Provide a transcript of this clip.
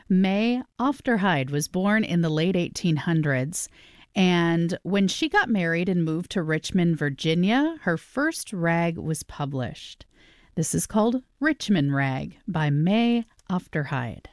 May Ofterhide was born in the late 1800s, and when she got married and moved to Richmond, Virginia, her first rag was published. This is called Richmond Rag by May Ofterhide.